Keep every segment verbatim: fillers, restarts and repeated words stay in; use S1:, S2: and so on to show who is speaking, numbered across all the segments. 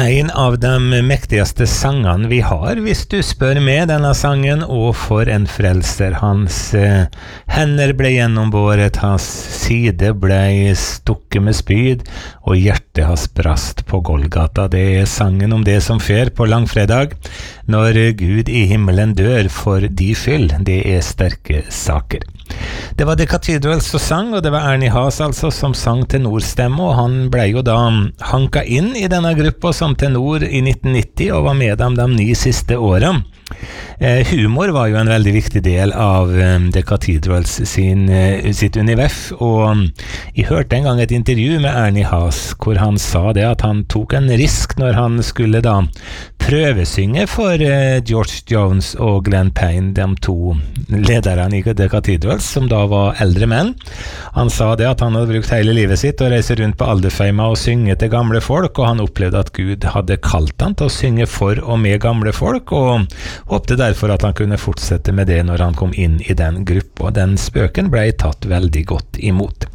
S1: En av de mektigste sangene vi har, hvis du spør med denne sangen, og for en frelser. Hans eh, hender ble gjennombåret, hans side ble stukket med spyd, og hjertet hans brast på Golgata. Det er sangen om det som fer på langfredag, når Gud i himmelen dør for de skyld. Det er sterke saker. Det var The Cathedrals som sang, og det var Ernie Haas altså som sang tenorstemme, og han ble jo da hanka inn i denne gruppa som tenor i nitten nitti, og var med dem de ni siste årene. Eh, humor var jo en veldig viktig del av um, The Cathedrals sin, uh, sitt univers, og jeg hørte en gang et intervju med Ernie Haas, hvor han sa det at han tok en risk når han skulle da prøvesynge for uh, George Jones og Glenn Payne, de to lederne i The Cathedrals, som da var eldre menn. Han sa det at han hadde brukt hele livet sitt å reise rundt på alderfeima og synge til gamle folk, og han opplevde at Gud hadde kalt han til å synge for og med gamle folk, og håpte derfor at han kunne fortsette med det når han kom inn i den gruppa. Den spøken ble tatt veldig godt imot.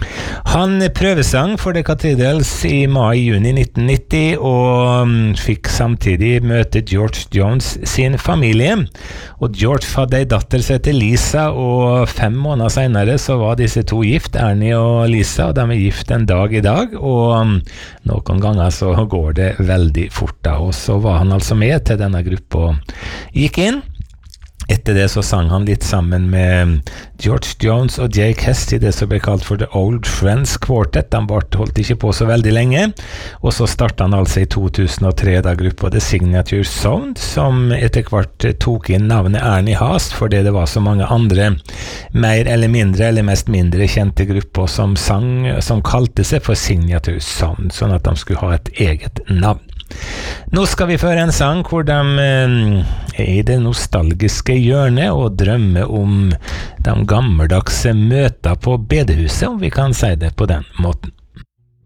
S1: Han prøvesang for The Cathedrals i mai-juni nitten nitti, og fikk samtidig møte George Jones sin familie. Og George hadde en datter som heter Lisa, og fem måneder senere så var disse to gift, Ernie og Lisa, og de er gift en dag i dag, og noen ganger så går det veldig fort da, og så var han altså med til denne gruppa og gikk inn. Etter det så sang han litt sammen med George Jones og Jake Hess i det som ble kalt for The Old Friends Quartet. De holdt ikke på så veldig lenge, og så startet han altså i to tusen og tre da gruppa The Signature Sound, som etter hvert tok inn navnet Ernie Haas, fordi det var så mange andre mer eller mindre, eller mest mindre kjente grupper som sang, som kalte seg for Signature Sound, sånn at de skulle ha et eget navn. Nå skal vi føre en sang hvor de eh, er i det nostalgiske hjørnet og drømmer om de gammeldagse møter på bedehuset, om vi kan si det på den måten.